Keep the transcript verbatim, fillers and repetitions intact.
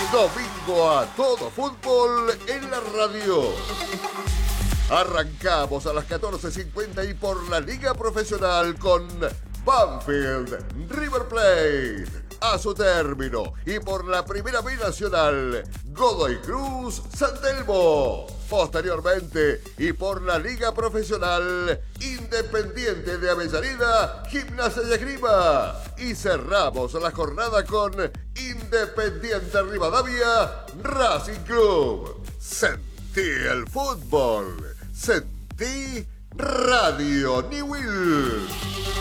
Domingo a todo fútbol en la radio. Arrancamos a las catorce cincuenta y por la Liga Profesional con Banfield River Plate a su término, y por la Primera B Nacional Godoy Cruz San Telmo. Posteriormente, y por la Liga Profesional Independiente de Avellaneda Gimnasia y Esgrima. Y cerramos la jornada con Independiente Rivadavia Racing Club. Sentí el fútbol. Sentí Radio Newell.